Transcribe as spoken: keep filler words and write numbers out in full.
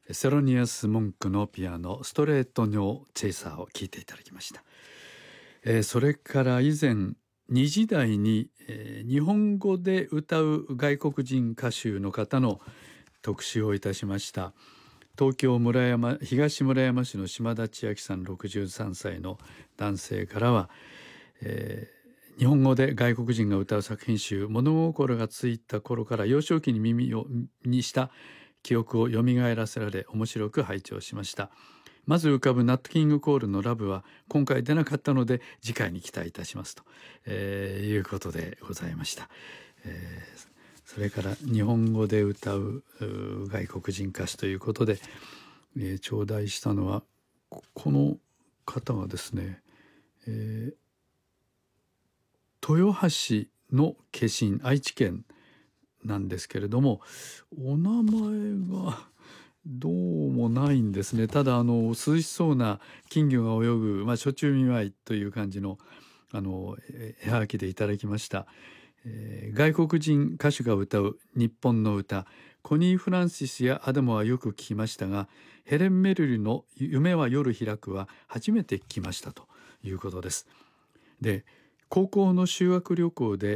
セロニアス・モンクのピアノストレート尿チェイサーを聴いていただきました。えー、それから以前にじ台に、えー、日本語で歌う外国人歌手の方の特集をいたしました。東京村山東村山市の島田千秋さんろくじゅうさんさいの男性からは、えー、日本語で外国人が歌う作品集物心がついた頃から幼少期に耳をにした記憶をよみがえらせられ面白く拝聴しました。まず浮かぶナット・キング・コールのラブは今回出なかったので次回に期待いたしますと、えー、いうことでございました。えー、それから日本語で歌う外国人歌手ということで、えー、頂戴したのはこの方がですね、えー、豊橋の化身愛知県なんですけれども、お名前がどうもないんですね。ただあの涼しそうな金魚が泳ぐ、まあ、初中見舞いという感じのあの絵はがきでいただきました。えー、外国人歌手が歌う日本の歌、コニー・フランシスやアダムはよく聞きましたが、ヘレン・メルルの夢は夜開くは初めて聞きましたということです。で、高校の修学旅行で